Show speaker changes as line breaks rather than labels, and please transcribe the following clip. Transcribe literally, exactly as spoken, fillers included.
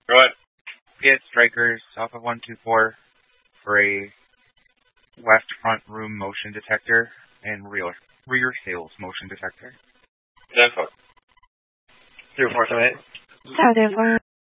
Go ahead.
Pitt Strikers off of one two four for a left front room motion detector and rear, rear sales motion detector.
ten four.
Zero four seven eight.
South Air